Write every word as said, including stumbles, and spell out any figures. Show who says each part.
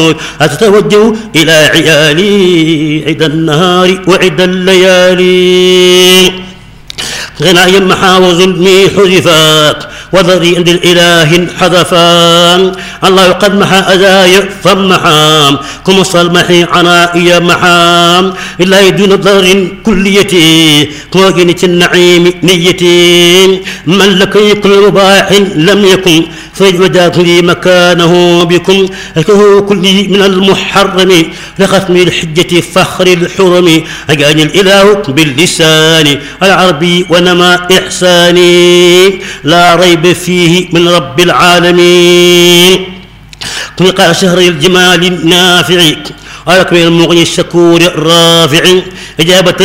Speaker 1: أتتوجه إلى عيالي عد النهار وعد الليالي غناي محا وظلمي حذفات وذري عند الإله حذفا الله قد محا أذاي فمحا كم صلمحي عنائي محا إلا دون ضر كليتي كواجنة النعيم نيتي من لكي كل مباح لم يكن فوجدت لي مكانه بكم أكه كل من المحرم لختم الحجة فخر الحرم أجاني الإله باللسان العربي ونما إحساني لا ريب فيه من رب العالمين تلقى شهر الجمال النافع أكمل المغني الشكور الرافع إجابة